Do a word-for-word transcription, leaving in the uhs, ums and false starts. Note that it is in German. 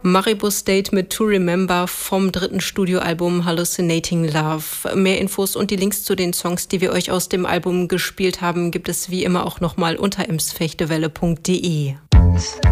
Maribo State mit To Remember vom dritten Studioalbum Hallucinating Love. Mehr Infos und die Links zu den Songs, die wir euch aus dem Album gespielt haben, gibt es wie immer auch nochmal unter emsfechtewelle punkt de.